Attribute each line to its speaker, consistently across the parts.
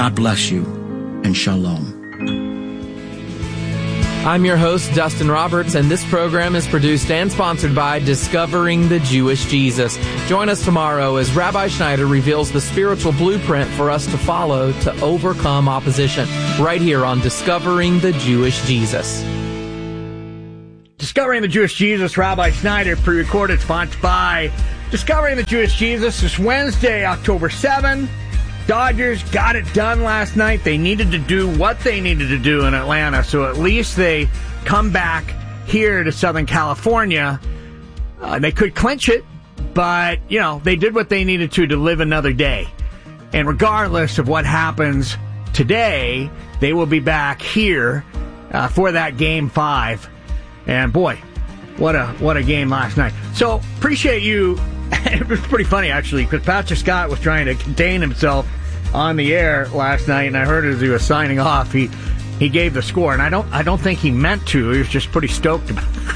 Speaker 1: God bless you, and shalom.
Speaker 2: I'm your host, Dustin Roberts, and this program is produced and sponsored by Discovering the Jewish Jesus. Join us tomorrow as Rabbi Schneider reveals the spiritual blueprint for us to follow to overcome opposition, right here on Discovering the Jewish Jesus.
Speaker 3: Discovering the Jewish Jesus, Rabbi Schneider, pre-recorded, sponsored by Discovering the Jewish Jesus. It's Wednesday, October 7. Dodgers got it done last night. They needed to do what they needed to do in Atlanta, so at least they come back here to Southern California. They could clinch it, but, you know, they did what they needed to live another day. And regardless of what happens today, they will be back here for that Game 5. And, boy, what a game last night. So, appreciate you. It was pretty funny, actually, because Patrick Scott was trying to contain himself on the air last night, and I heard as he was signing off, he gave the score, and I don't think he meant to. He was just pretty stoked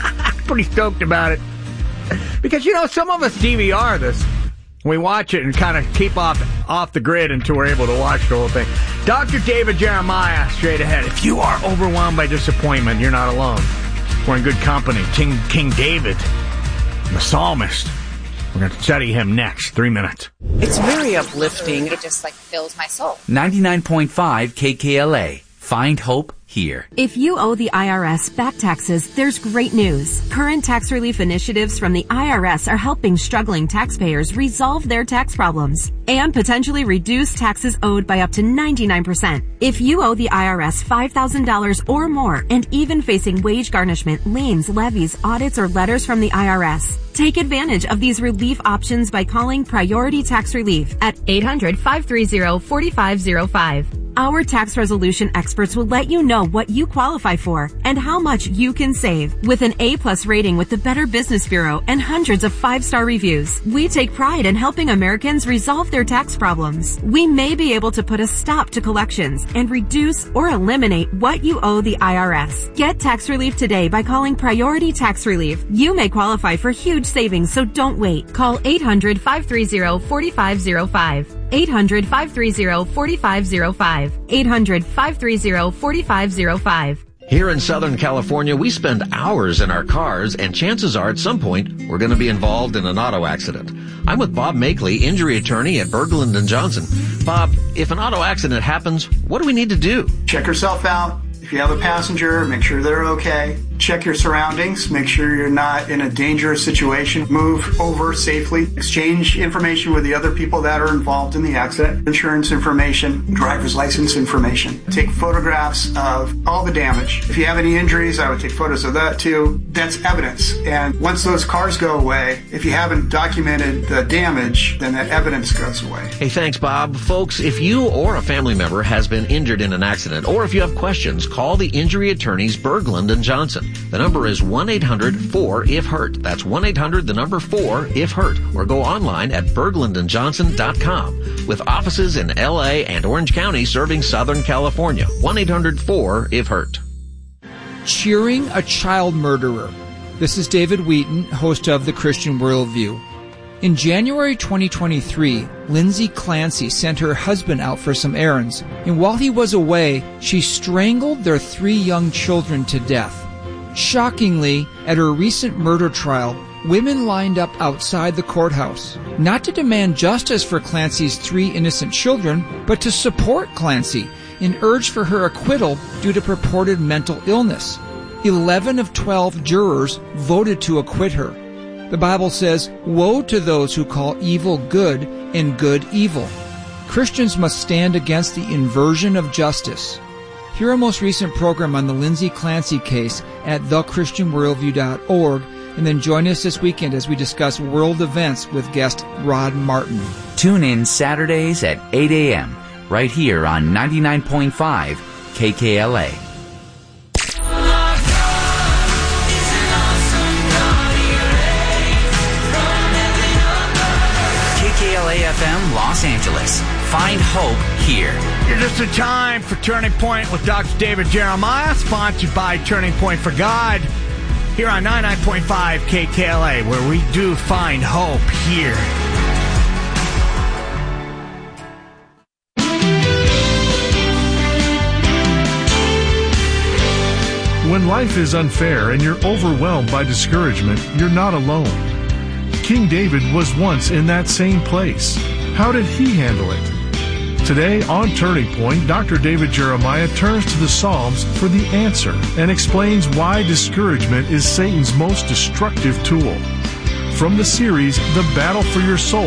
Speaker 3: about it. Because, you know, some of us DVR this. We watch it and kind of keep off the grid until we're able to watch the whole thing. Dr. David Jeremiah, straight ahead. If you are overwhelmed by disappointment, you're not alone. We're in good company. King David, the psalmist. We're going to study him next. 3 minutes.
Speaker 4: It's very uplifting. It just, fills my soul.
Speaker 5: 99.5 KKLA. Find hope here.
Speaker 6: If you owe the IRS back taxes, there's great news. Current tax relief initiatives from the IRS are helping struggling taxpayers resolve their tax problems and potentially reduce taxes owed by up to 99%. If you owe the IRS $5,000 or more and even facing wage garnishment, liens, levies, audits, or letters from the IRS, take advantage of these relief options by calling Priority Tax Relief at 800-530-4505. Our tax resolution experts will let you know what you qualify for and how much you can save. With an A+ rating with the Better Business Bureau and hundreds of 5-star reviews, we take pride in helping Americans resolve their tax problems. We may be able to put a stop to collections and reduce or eliminate what you owe the IRS. Get tax relief today by calling Priority Tax Relief. You may qualify for huge savings, so don't wait. Call 800-530-4505. 800-530-4505. 800-530-4505.
Speaker 7: Here in Southern California, we spend hours in our cars, and chances are at some point we're going to be involved in an auto accident. I'm with Bob Makeley, injury attorney at Berglund & Johnson. Bob, if an auto accident happens, what do we need to do?
Speaker 8: Check yourself out. If you have a passenger, make sure they're okay. Check your surroundings. Make sure you're not in a dangerous situation. Move over safely. Exchange information with the other people that are involved in the accident. Insurance information, driver's license information. Take photographs of all the damage. If you have any injuries, I would take photos of that too. That's evidence. And once those cars go away, if you haven't documented the damage, then that evidence goes away.
Speaker 7: Hey, thanks, Bob. Folks, if you or a family member has been injured in an accident, or if you have questions, call the injury attorneys Berglund & Johnson. The number is 1-800-4-IF-HURT. That's 1-800-4-IF-HURT. Or go online at berglundandjohnson.com. With offices in L.A. and Orange County serving Southern California. 1-800-4-IF-HURT.
Speaker 9: Cheering a child murderer. This is David Wheaton, host of The Christian Worldview. In January 2023, Lindsay Clancy sent her husband out for some errands, and while he was away, she strangled their 3 young children to death. Shockingly, at her recent murder trial, women lined up outside the courthouse, not to demand justice for Clancy's 3 innocent children, but to support Clancy and urge for her acquittal due to purported mental illness. 11 of 12 jurors voted to acquit her. The Bible says, "Woe to those who call evil good and good evil." Christians must stand against the inversion of justice. Hear our most recent program on the Lindsay Clancy case at thechristianworldview.org, and then join us this weekend as we discuss world events with guest Rod Martin.
Speaker 5: Tune in Saturdays at 8 a.m. right here on 99.5 KKLA. KKLA-FM Los Angeles. Find hope here.
Speaker 3: It's just a time for Turning Point with Dr. David Jeremiah, sponsored by Turning Point for God, here on 99.5 KKLA, where we do find hope here.
Speaker 10: life is unfair and you're overwhelmed by discouragement, you're not alone. King David was once in that same place. How did he handle it? Today on Turning Point, Dr. David Jeremiah turns to the Psalms for the answer and explains why discouragement is Satan's most destructive tool. From the series, The Battle for Your Soul,